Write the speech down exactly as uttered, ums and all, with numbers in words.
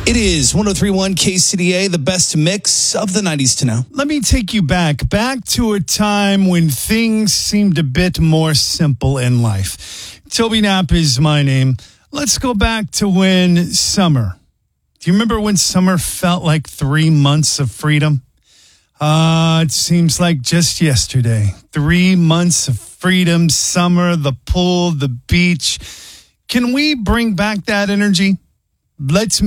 It is one oh three point one K C D A, the best mix of the nineties to now. Let me take you back, back to a time when things seemed a bit more simple in life. Toby Knapp is my name. Let's go back to when summer. Do you remember when summer felt like three months of freedom? Uh, it seems like just yesterday. Three months of freedom, summer, the pool, the beach. Can we bring back that energy? Let's